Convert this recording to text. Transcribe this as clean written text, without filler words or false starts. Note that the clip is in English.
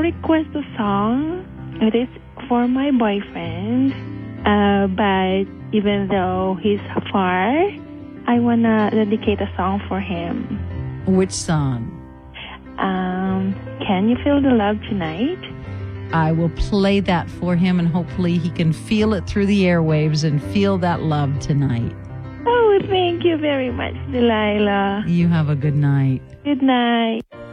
request a song. It is for my boyfriend, but even though he's far, I want to dedicate a song for him. Which song? Can You Feel the Love Tonight? I will play that for him, and hopefully he can feel it through the airwaves and feel that love tonight. Oh, thank you very much, Delilah. You have a good night. Good night.